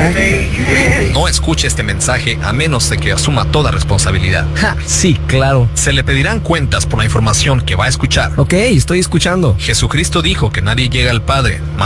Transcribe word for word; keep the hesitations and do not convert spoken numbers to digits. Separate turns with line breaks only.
No escuche este mensaje a menos de que asuma toda responsabilidad.
Ja, sí, claro.
Se le pedirán cuentas por la información que va a escuchar.
Ok, estoy escuchando.
Jesucristo dijo que nadie llega al Padre